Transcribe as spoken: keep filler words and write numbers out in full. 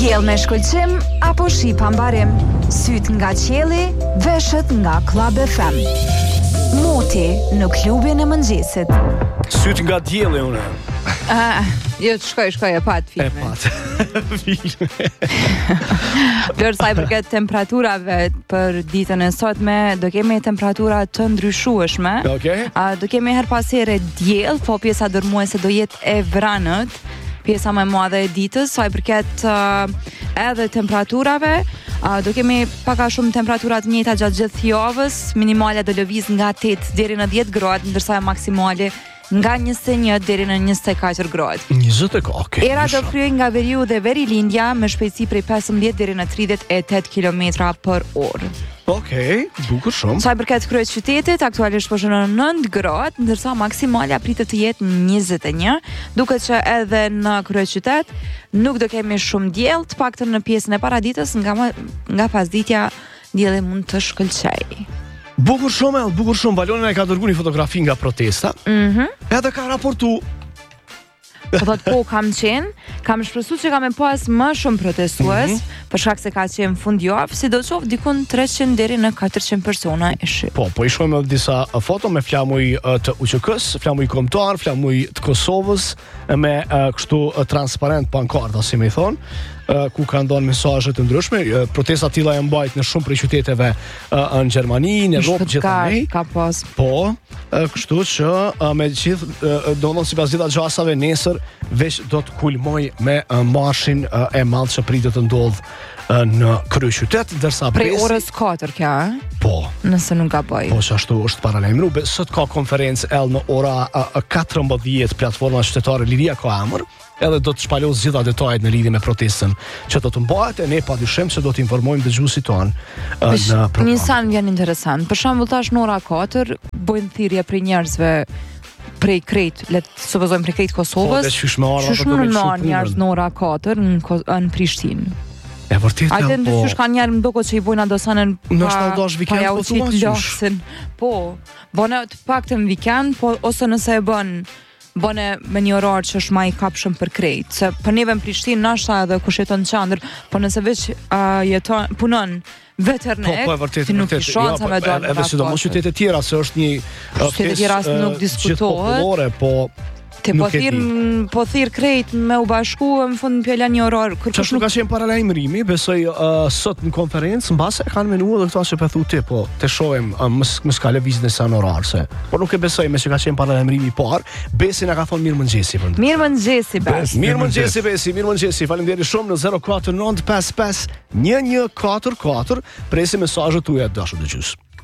Diell me shkëlqim apo shi pa mbarim. Syt nga qielli, veshët nga Club F M. Moti në klubin e mëngjesit. Syt nga dielli unë. Ah, jo të shkoj, shkoj e pat filme. E pat. Filme. Për sa i përket temperaturave për ditën e sotme, do kemi temperatura të ndryshueshme. Okej. A, do kemi her pas here diell, po pjesa dërmuese do jetë e vranët. Pjesa më e madhe e ditës, sa i përket uh, edhe temperaturave, uh, do kemi pak a shumë temperatura të njëjta gjatë gjithë javës, minimale do lëviz nga tetë deri në dhjetë gradë, ndërsa maksimale nga njëzet e një deri në njëzet e katër gradë. njëzet e katër, okay. Era do kryej nga veriu dhe verilindja me shpejtësi prej pesëmbëdhjetë deri në tridhjetë e tetë kilometra për orë. Okej, bukur shumë. Sa i përket kryeqytetit, aktualisht po shënon nëntë gradë, ndërsa maksimale pritet të jetë njëzet e një, duket që edhe në kryeqytet nuk do kemi shumë diell, të paktën në pjesën e paraditës, nga nga pasditja dielli mund të shkëlqej. Bukur shumë, bukur shumë. Balonina e ka dërguar një fotografi nga protesta. Mhm. Edhe ka raportu. Po thot po kam qenë, kam shpresuar që kam e pas më shumë protestues, mm -hmm. për shkak se ka qenë fundjavë, sidoqoftë dikun treqind deri në katërqind persona e shi. Po, po i shohim edhe disa foto me flamuj të U Q K-s, flamuj kombëtar, flamuj të Kosovës, me uh, kështu transparent pankarta, si më i thon, uh, ku kanë dhënë mesazhe të ndryshme. Uh, protesta tilla janë mbajtur në shumë prej qyteteve uh, në Gjermani, në Europë gjithandaj. Ka pas. Po, uh, kështu që uh, me gjithë uh, do të thonë sipas gjitha gjasave nesër veç do të kulmoj me uh, marshin uh, e madh që pritet të ndodh uh, në kryeqytet, ndërsa prej besi, orës katër kjo, a? Po. Nëse nuk gaboj. Po, që ashtu është paralajmëruar. Sot ka konferencë ell në ora uh, katërmbëdhjetë, platforma qytetare Liria ka emër, edhe do të shpalos gjitha detajet në lidhje me protestën që do të mbahet, e ne padyshim se do të informojmë dëgjuesit tonë uh, në program. Një san vjen interesant. Për shembull tash në ora katër bëjnë thirrje për njerëzve prej krejt, le të supozojmë prej krejt Kosovës. Po, dhe qysh me ora, qysh do të mund me marr shumë njerëz punën. në ora katër në, në Prishtinë. E vërtet, Ajde po. ndyshysh kanë njerë më doko që i bojnë adosanën Në shtë dash vikend, ja po uqit thua, qysh? lasin. Po, bëne të paktën vikend, po ose nëse e bën bëne me një orar që është ma i kapshëm për krejt. Se për neve në Prishtinë nashta edhe kush jeton në qandër, po nëse veç uh, jeton, punon veternek, Po, po, e vërtet, ti nuk i vërtet. shanca Ja, me po, dalë. Edhe sidomos qytete tjera, se është një uh, Qytete tjera pjesë, nuk uh, diskutohet. gjithpopullore, po Ti po nuk e thirr di. po thirr krejt me u bashku në fund pjela një orar. Kur kush Çfarë nuk nuk ka qenë paralajmërimi, besoj uh, sot në konferencë, mbase e kanë menuar edhe këto që po thu ti, po të shohim uh, mos mos ka lëvizje në san orar se. Po nuk e besoj me që ka qenë paralajmërimi i parë. Besi na ka thonë mirëmëngjesi për. Mirëmëngjesi Bes. Mirëmëngjesi Besi, mirëmëngjesi. Faleminderit shumë në zero katër nëntë pesë pesë një një katër katër. Presim mesazhet tuaja dashur dëgjues.